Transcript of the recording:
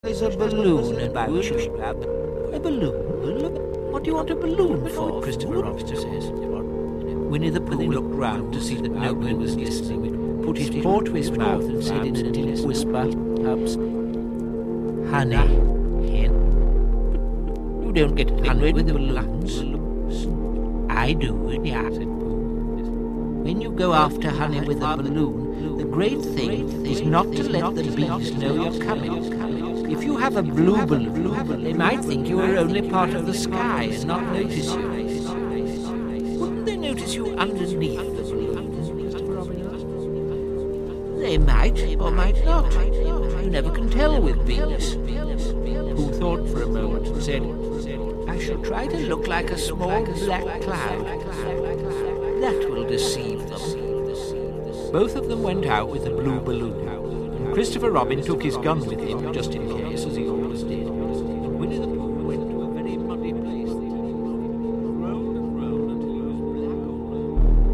There's a balloon about you. A balloon? What do you want a balloon for? Christopher Robin says. Winnie the Pooh looked round to see that nobody was listening, put his paw to his mouth and said in a deep whisper, "Honey, hen." But you don't get honey with balloons. I do, yeah, said Pooh. When you go after honey with a balloon, the great thing is not to let the bees know you're coming. If you have a blue balloon, they might think you are only part of the sky and not notice you. Wouldn't they notice you underneath the balloon? They might or might not. You never can tell with bees. Pooh thought for a moment and said, "I shall try to look like a small black cloud. That will deceive them." Both of them went out with the blue balloon. Christopher Robin took his gun with him, just in case, as he always did. And Winnie the Pooh went to a very muddy place.